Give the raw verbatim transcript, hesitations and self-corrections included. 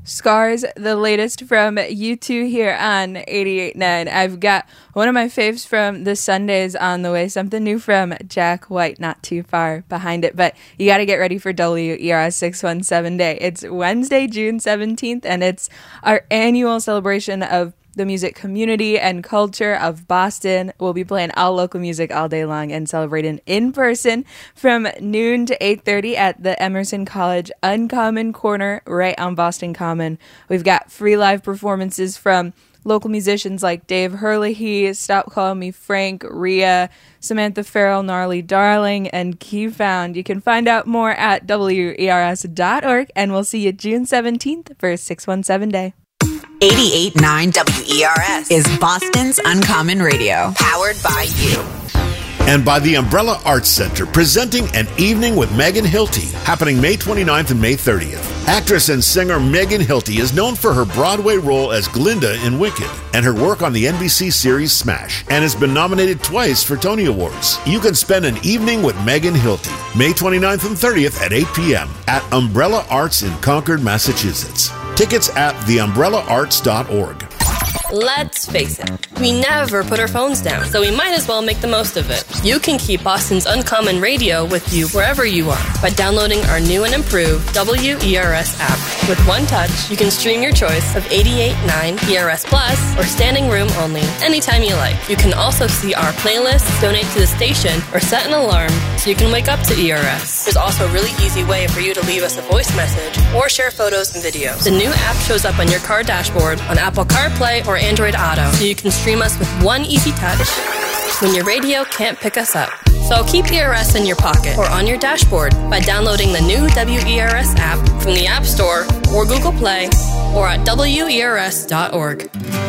Scars, the latest from U two here on eighty-eight point nine. I've got one of my faves from the Sundays on the way, something new from Jack White, not too far behind it, but you got to get ready for W E R S six one seven Day. It's Wednesday, June seventeenth, and it's our annual celebration of the music community and culture of Boston. We'll be playing all local music all day long and celebrating in person from noon to eight thirty at the Emerson College Uncommon Corner right on Boston Common. We've got free live performances from local musicians like Dave Herlihy, Stop Calling Me Frank, Rhea, Samantha Farrell, Gnarly Darling, and Key Found. You can find out more at W E R S dot org, and we'll see you June seventeenth for six one seven Day. eighty-eight point nine W E R S is Boston's Uncommon Radio, powered by you. And by the Umbrella Arts Center, presenting An Evening with Megan Hilty, happening May twenty-ninth and May thirtieth. Actress and singer Megan Hilty is known for her Broadway role as Glinda in Wicked and her work on the N B C series Smash, and has been nominated twice for Tony Awards. You can spend an evening with Megan Hilty, May twenty-ninth and thirtieth at eight p.m. at Umbrella Arts in Concord, Massachusetts. Tickets at the umbrella arts dot org. Let's face it, we never put our phones down, so we might as well make the most of it. You can keep Boston's Uncommon Radio with you wherever you are by downloading our new and improved W E R S app. With one touch, you can stream your choice of eighty-eight point nine E R S Plus or standing room only anytime you like. You can also see our playlists, donate to the station, or set an alarm so you can wake up to E R S. There's also a really easy way for you to leave us a voice message or share photos and videos. The new app shows up on your car dashboard on Apple CarPlay or Android Auto, so you can stream us with one easy touch when your radio can't pick us up. So keep E R S in your pocket or on your dashboard by downloading the new W E R S app from the App Store or Google Play or at W E R S dot org.